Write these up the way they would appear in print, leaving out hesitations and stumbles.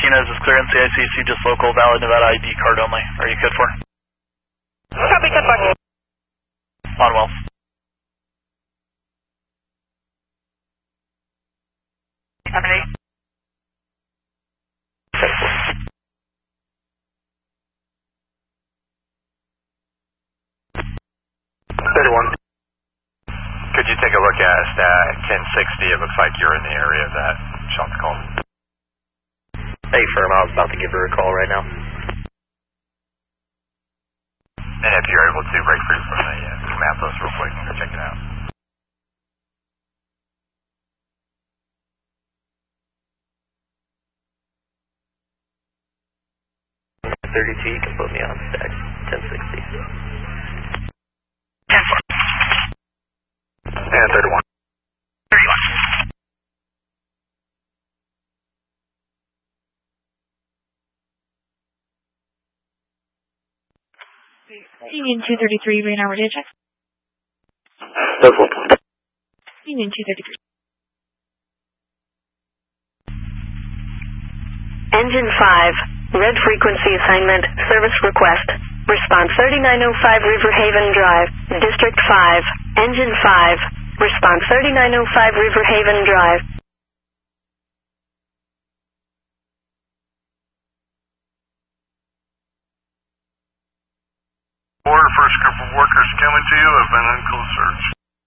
Martinez is clear in CICC, just local, valid Nevada ID card only. Are you good for? Copy, good luck. On well. Emily. 31. Could you take a look at 1060? It looks like you're in the area of that shot call. Hey, firm, I was about to give her a call right now. And if you're able to break free from the command post real quick and go check it out. You can put me on stack 1060. 10-4. And 31. 31. Union 233, radar radio check. Union 233. Engine 5, red frequency assignment, service request. Response 3905 River Haven Drive, District 5. Engine 5, response 3905 River Haven Drive. First group of workers coming to you have been in close search.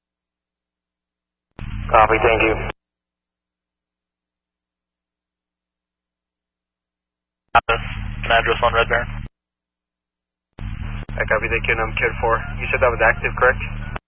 Copy, thank you. An address on Red Baron. I copy, thank you, and I'm Kid 4. You said that was active, correct?